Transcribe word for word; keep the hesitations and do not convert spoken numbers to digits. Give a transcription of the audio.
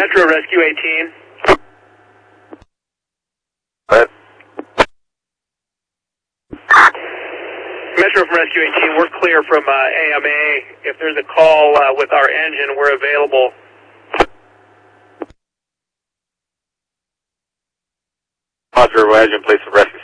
Metro Rescue eighteen. What? Metro from Rescue eighteen, we're clear from uh, A M A. If there's a call uh, with our engine, we're available. Roger, engine, please, for rescue.